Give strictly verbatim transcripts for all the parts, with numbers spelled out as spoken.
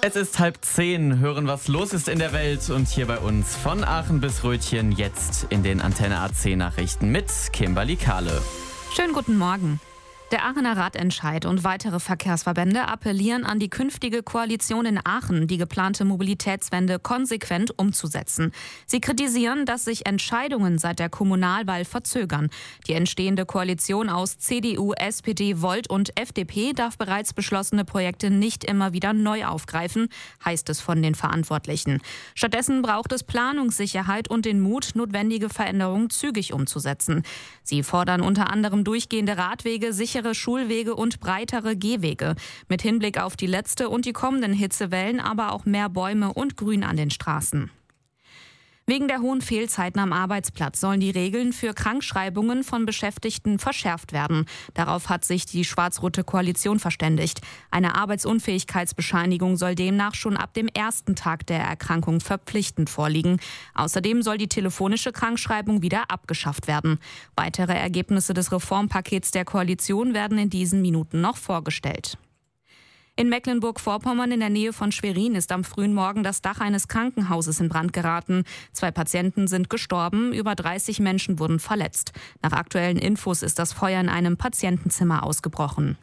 Es ist halb zehn, hören, was los ist in der Welt und hier bei uns von Aachen bis Rötchen jetzt in den Antenne A C Nachrichten mit Kimberly Kahle. Schönen guten Morgen. Der Aachener Ratentscheid und weitere Verkehrsverbände appellieren an die künftige Koalition in Aachen, die geplante Mobilitätswende konsequent umzusetzen. Sie kritisieren, dass sich Entscheidungen seit der Kommunalwahl verzögern. Die entstehende Koalition aus C D U, S P D, Volt und F D P darf bereits beschlossene Projekte nicht immer wieder neu aufgreifen, heißt es von den Verantwortlichen. Stattdessen braucht es Planungssicherheit und den Mut, notwendige Veränderungen zügig umzusetzen. Sie fordern unter anderem durchgehende Radwege, sichere Schulwege und breitere Gehwege. Mit Hinblick auf die letzte und die kommenden Hitzewellen aber auch mehr Bäume und Grün an den Straßen. Wegen der hohen Fehlzeiten am Arbeitsplatz sollen die Regeln für Krankschreibungen von Beschäftigten verschärft werden. Darauf hat sich die schwarz-rote Koalition verständigt. Eine Arbeitsunfähigkeitsbescheinigung soll demnach schon ab dem ersten Tag der Erkrankung verpflichtend vorliegen. Außerdem soll die telefonische Krankschreibung wieder abgeschafft werden. Weitere Ergebnisse des Reformpakets der Koalition werden in diesen Minuten noch vorgestellt. In Mecklenburg-Vorpommern in der Nähe von Schwerin ist am frühen Morgen das Dach eines Krankenhauses in Brand geraten. Zwei Patienten sind gestorben, über dreißig Menschen wurden verletzt. Nach aktuellen Infos ist das Feuer in einem Patientenzimmer ausgebrochen.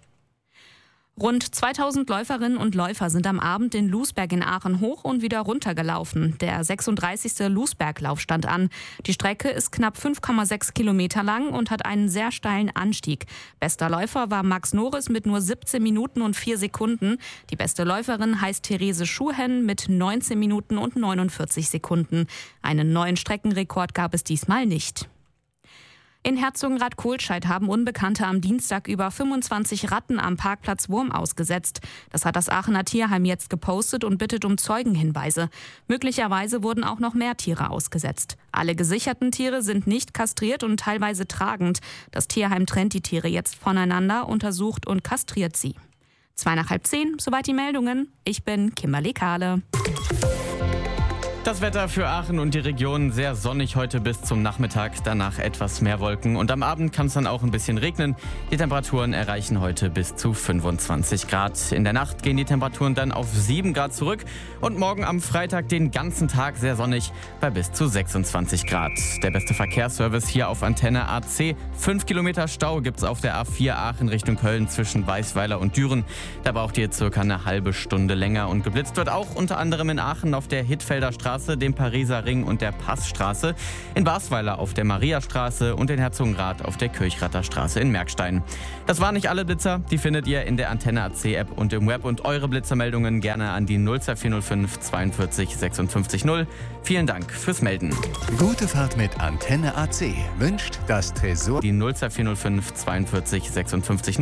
Rund zweitausend Läuferinnen und Läufer sind am Abend den Lousberg in Aachen hoch und wieder runtergelaufen. Der sechsunddreißigste Lousberglauf stand an. Die Strecke ist knapp fünf Komma sechs Kilometer lang und hat einen sehr steilen Anstieg. Bester Läufer war Max Norris mit nur siebzehn Minuten und vier Sekunden. Die beste Läuferin heißt Therese Schuhen mit neunzehn Minuten und neunundvierzig Sekunden. Einen neuen Streckenrekord gab es diesmal nicht. In Herzogenrath-Kohlscheid haben Unbekannte am Dienstag über fünfundzwanzig Ratten am Parkplatz Wurm ausgesetzt. Das hat das Aachener Tierheim jetzt gepostet und bittet um Zeugenhinweise. Möglicherweise wurden auch noch mehr Tiere ausgesetzt. Alle gesicherten Tiere sind nicht kastriert und teilweise tragend. Das Tierheim trennt die Tiere jetzt voneinander, untersucht und kastriert sie. Zwei nach halb zehn, soweit die Meldungen. Ich bin Kimberly Kahle. Das Wetter für Aachen und die Region sehr sonnig heute bis zum Nachmittag, danach etwas mehr Wolken und am Abend kann es dann auch ein bisschen regnen. Die Temperaturen erreichen heute bis zu fünfundzwanzig Grad. In der Nacht gehen die Temperaturen dann auf sieben Grad zurück und morgen am Freitag den ganzen Tag sehr sonnig bei bis zu sechsundzwanzig Grad. Der beste Verkehrsservice hier auf Antenne A C. Fünf Kilometer Stau gibt's auf der A vier Aachen Richtung Köln zwischen Weißweiler und Düren. Da braucht ihr circa eine halbe Stunde länger und geblitzt wird auch unter anderem in Aachen auf der Hittfelder Straße, dem Pariser Ring und der Passstraße, in Basweiler auf der Mariastraße und in Herzogenrath auf der Kirchrather Straße in Merkstein. Das waren nicht alle Blitzer, die findet ihr in der Antenne A C App und im Web und eure Blitzermeldungen gerne an die null zwei vier null fünf zweiundvierzig sechsundfünfzig null. Vielen Dank fürs Melden. Gute Fahrt mit Antenne A C wünscht das Tresor. Die null zwei vier null fünf zweiundvierzig sechsundfünfzig